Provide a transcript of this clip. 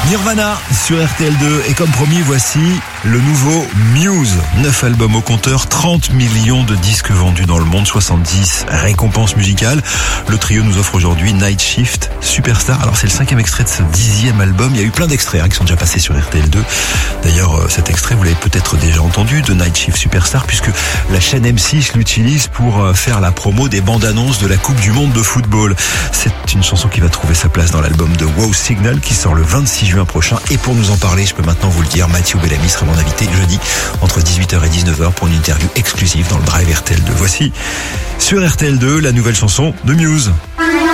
Nirvana sur RTL2 et comme promis, voici le nouveau Muse. 9 albums au compteur, 30 millions de disques vendus dans le monde, 70 récompenses musicales. Le trio nous offre aujourd'hui Night Shift Superstar. Alors c'est le 5e extrait de ce 10e album. Il y a eu plein d'extraits qui sont déjà passés sur RTL2. D'ailleurs cet extrait vous l'avez peut-être déjà entendu de Night Shift Superstar puisque la chaîne M6 l'utilise pour faire la promo des bandes annonces de la Coupe du Monde de football. C'est une chanson qui va trouver sa place dans l'album de Wow Signal qui sort le 26 juin prochain. Et pour nous en parler, je peux maintenant vous le dire, Mathieu Bellamy sera mon invité jeudi entre 18h et 19h pour une interview exclusive dans le Drive RTL2. Voici sur RTL2 la nouvelle chanson de Muse.